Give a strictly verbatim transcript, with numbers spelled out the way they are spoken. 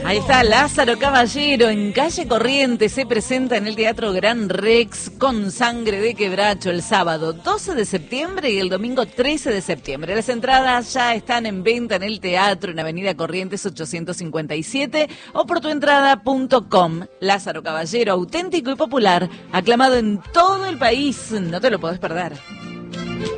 Ahí está Lázaro Caballero en Calle Corrientes, se presenta en el Teatro Gran Rex con Sangre de Quebracho el sábado doce de septiembre y el domingo trece de septiembre. Las entradas ya están en venta en el teatro en Avenida Corrientes ochocientos cincuenta y siete o por tuentrada punto com. Lázaro Caballero, auténtico y popular, aclamado en todo el país, no te lo podés perder.